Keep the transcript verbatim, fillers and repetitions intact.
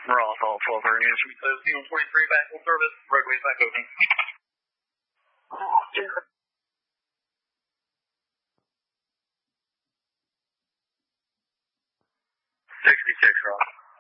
Ross, all twelve thirty inch. We says, you know, twenty-three back on service, roadway's back open. sixty-six, Ross.